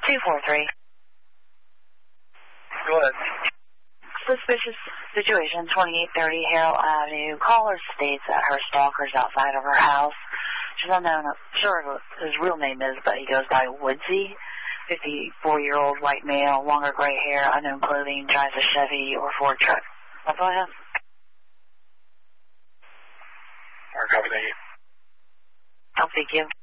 243. Go ahead. Suspicious situation, 2830 Harold Avenue. Caller states that her stalker's outside of her house. She's unknown, sure what his real name is, but he goes by Woodsy. 54-year-old white male, longer gray hair, unknown clothing, drives a Chevy or Ford truck. That's all I have. All right, copy, thank you. I'll thank you.